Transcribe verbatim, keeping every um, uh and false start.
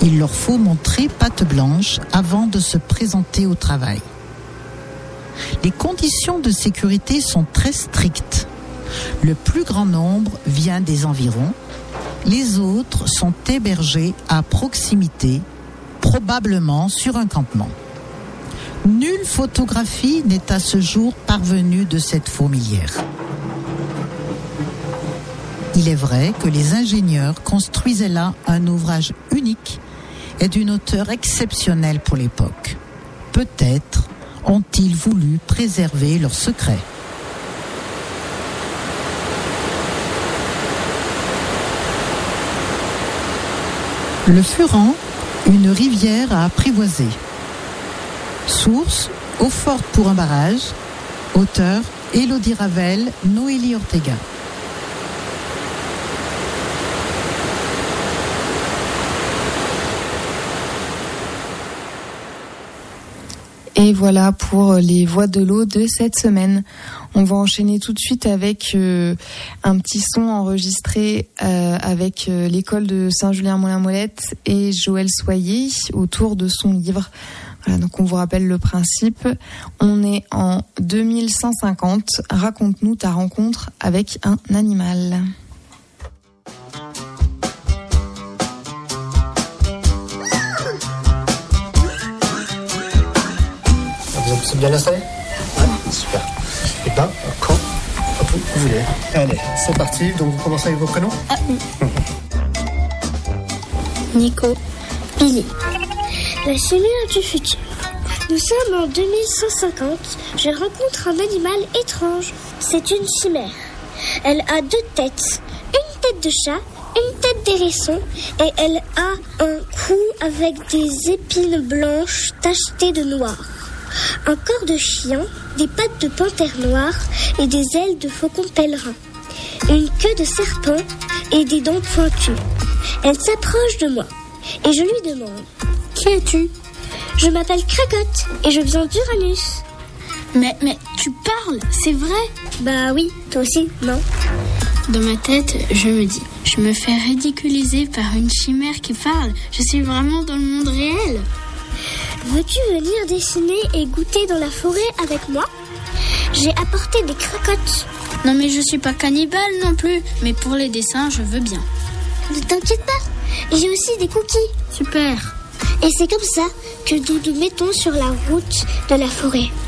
Il leur faut montrer patte blanche avant de se présenter au travail. Les conditions de sécurité sont très strictes. Le plus grand nombre vient des environs. Les autres sont hébergés à proximité, probablement sur un campement. Nulle photographie n'est à ce jour parvenue de cette fourmilière. Il est vrai que les ingénieurs construisaient là un ouvrage unique et d'une hauteur exceptionnelle pour l'époque. Peut-être ont-ils voulu préserver leur secret. Le Furan, une rivière à apprivoiser. Source, eau forte pour un barrage. Auteur, Élodie Ravel, Noélie Ortega. Et voilà pour les voix de l'eau de cette semaine. On va enchaîner tout de suite avec euh, un petit son enregistré euh, avec euh, l'école de Saint-Julien-Molin-Molette et Joël Soyer autour de son livre. Voilà, donc on vous rappelle le principe. On est en deux mille cent cinquante. Raconte-nous ta rencontre avec un animal. Vous êtes bien installé ? Ouais, super. Et ben, quand vous voulez. Allez, c'est parti. Donc vous commencez avec vos prénoms ? Ah, Nico. Billy. La chimère du futur. Nous sommes en deux mille cent cinquante. Je rencontre un animal étrange. C'est une chimère. Elle a deux têtes. Une tête de chat, une tête d'hérisson. Et elle a un cou avec des épines blanches tachetées de noir. Un corps de chien, des pattes de panthère noire et des ailes de faucon pèlerin. Une queue de serpent et des dents pointues. Elle s'approche de moi et je lui demande « Qui es-tu » ? Je m'appelle Cracotte et je viens d'Uranus. Mais, mais tu parles, c'est vrai ? Bah oui, toi aussi, non ? Dans ma tête, je me dis, je me fais ridiculiser par une chimère qui parle. Je suis vraiment dans le monde réel. Veux-tu venir dessiner et goûter dans la forêt avec moi ? J'ai apporté des cracottes. Non mais je suis pas cannibale non plus, mais pour les dessins, je veux bien. Ne t'inquiète pas, j'ai aussi des cookies. Super. Et c'est comme ça que nous nous mettons sur la route de la forêt.